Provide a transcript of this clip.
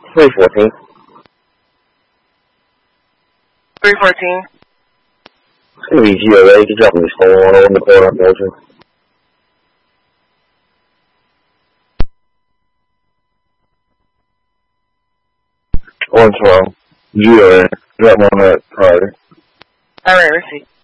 314. 314. It's going to be GOA. You're dropping this phone on the corner, Belgium. What's wrong? GOA. Drop on that Friday. Alright, receipt.